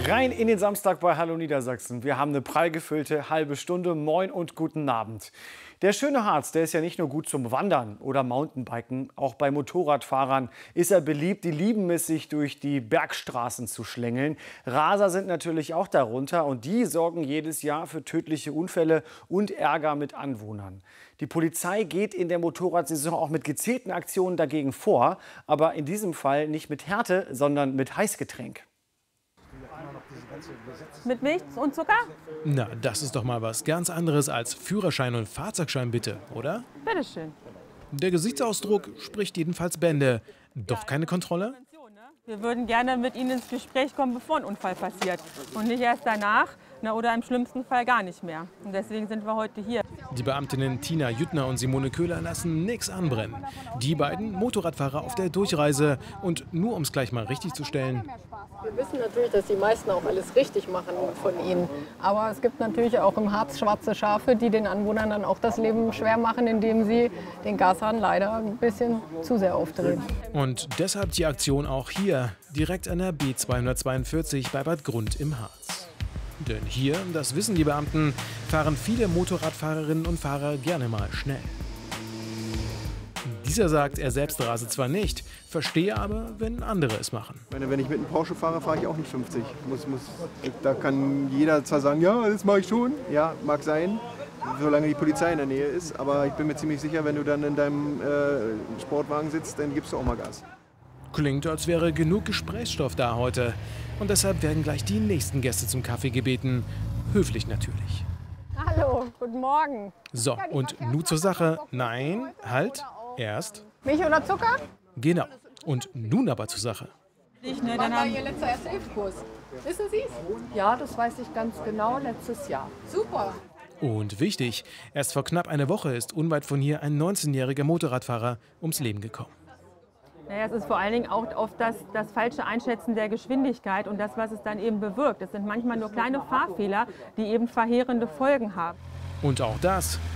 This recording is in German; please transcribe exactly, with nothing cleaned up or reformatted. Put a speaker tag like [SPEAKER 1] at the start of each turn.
[SPEAKER 1] Rein in den Samstag bei Hallo Niedersachsen. Wir haben eine prall gefüllte halbe Stunde. Moin und guten Abend. Der schöne Harz, der ist ja nicht nur gut zum Wandern oder Mountainbiken. Auch bei Motorradfahrern ist er beliebt. Die lieben es, sich durch die Bergstraßen zu schlängeln. Raser sind natürlich auch darunter und die sorgen jedes Jahr für tödliche Unfälle und Ärger mit Anwohnern. Die Polizei geht in der Motorradsaison auch mit gezielten Aktionen dagegen vor. Aber in diesem Fall nicht mit Härte, sondern mit Heißgetränk.
[SPEAKER 2] Mit Milch und Zucker?
[SPEAKER 3] Na, das ist doch mal was ganz anderes als Führerschein und Fahrzeugschein, bitte, oder?
[SPEAKER 2] Bitteschön.
[SPEAKER 3] Der Gesichtsausdruck spricht jedenfalls Bände. Doch keine Kontrolle?
[SPEAKER 2] Wir würden gerne mit Ihnen ins Gespräch kommen, bevor ein Unfall passiert. Und nicht erst danach, na, oder im schlimmsten Fall gar nicht mehr. Und deswegen sind wir heute hier.
[SPEAKER 3] Die Beamtinnen Tina Jüttner und Simone Köhler lassen nichts anbrennen. Die beiden Motorradfahrer auf der Durchreise. Und nur um es gleich mal richtig zu stellen:
[SPEAKER 4] Wir wissen natürlich, dass die meisten auch alles richtig machen von ihnen. Aber es gibt natürlich auch im Harz schwarze Schafe, die den Anwohnern dann auch das Leben schwer machen, indem sie den Gashahn leider ein bisschen zu sehr aufdrehen.
[SPEAKER 3] Und deshalb die Aktion auch hier, direkt an der B zweihundertzweiundvierzig bei Bad Grund im Harz. Denn hier, das wissen die Beamten, fahren viele Motorradfahrerinnen und Fahrer gerne mal schnell. Dieser sagt, er selbst rase zwar nicht, verstehe aber, wenn andere es machen.
[SPEAKER 5] Ich meine, wenn ich mit einem Porsche fahre, fahre ich auch nicht fünfzig. Muss, muss, da kann jeder zwar sagen, ja, das mache ich schon. Ja, mag sein, solange die Polizei in der Nähe ist. Aber ich bin mir ziemlich sicher, wenn du dann in deinem äh, Sportwagen sitzt, dann gibst du auch mal Gas.
[SPEAKER 3] Klingt, als wäre genug Gesprächsstoff da heute. Und deshalb werden gleich die nächsten Gäste zum Kaffee gebeten. Höflich natürlich.
[SPEAKER 4] Hallo, guten Morgen.
[SPEAKER 3] So, und nun zur Sache. Nein, halt, erst.
[SPEAKER 4] Milch oder Zucker?
[SPEAKER 3] Genau. Und nun aber zur Sache.
[SPEAKER 2] Ich, ne,
[SPEAKER 4] Wann
[SPEAKER 2] dann
[SPEAKER 4] war
[SPEAKER 2] haben
[SPEAKER 4] Ihr letzter Erste Hilfe-Kurs? Wissen Sie es?
[SPEAKER 6] Ja, das weiß ich ganz genau, letztes Jahr.
[SPEAKER 4] Super.
[SPEAKER 3] Und wichtig, erst vor knapp einer Woche ist unweit von hier ein neunzehnjähriger Motorradfahrer ums Leben gekommen.
[SPEAKER 2] Naja, es ist vor allen Dingen auch oft das, das falsche Einschätzen der Geschwindigkeit und das, was es dann eben bewirkt. Es sind manchmal nur kleine Fahrfehler, die eben verheerende Folgen haben.
[SPEAKER 3] Und auch das